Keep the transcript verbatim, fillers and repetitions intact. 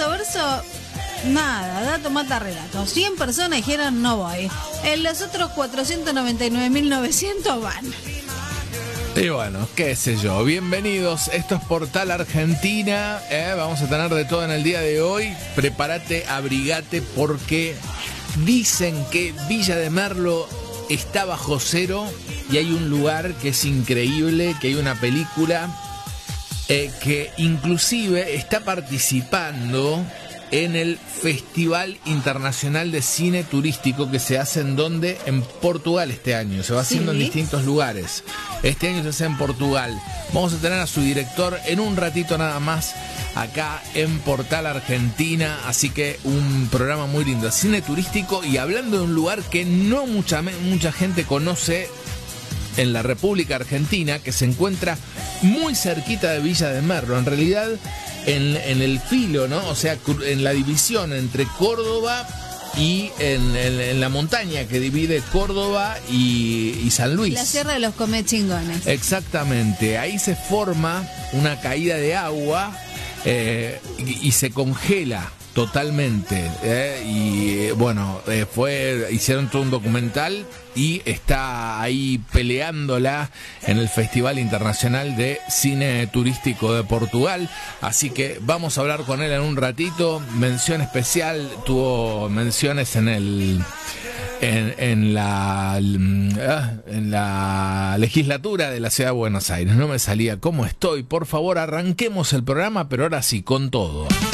segundo verso, nada, dato mata relato. cien personas dijeron no voy. En los otros cuatrocientos noventa y nueve mil novecientos van. Y bueno, qué sé yo, bienvenidos, esto es Portal Argentina, ¿eh? Vamos a tener de todo en el día de hoy, prepárate, abrigate, porque dicen que Villa de Merlo está bajo cero y hay un lugar que es increíble, que hay una película eh, que inclusive está participando en el Festival Internacional de Cine Turístico que se hace en donde, en Portugal este año, se va haciendo sí. en distintos lugares. Este año se hace en Portugal. Vamos a tener a su director en un ratito nada más acá en Portal Argentina, así que un programa muy lindo, cine turístico, y hablando de un lugar que no mucha, mucha gente conoce en la República Argentina, que se encuentra muy cerquita de Villa de Merlo, en realidad en, en el filo, ¿no? O sea, en la división entre Córdoba y en, en, en la montaña que divide Córdoba y, y San Luis. La Sierra de los Comechingones. Exactamente, ahí se forma una caída de agua eh, y, y se congela totalmente, eh, y bueno, eh, fue hicieron todo un documental y está ahí peleándola en el Festival Internacional de Cine Turístico de Portugal, así que vamos a hablar con él en un ratito. Mención especial, tuvo menciones en el en, en la en la legislatura de la Ciudad de Buenos Aires. No me salía cómo estoy. Por favor, arranquemos el programa, pero ahora sí, con todo.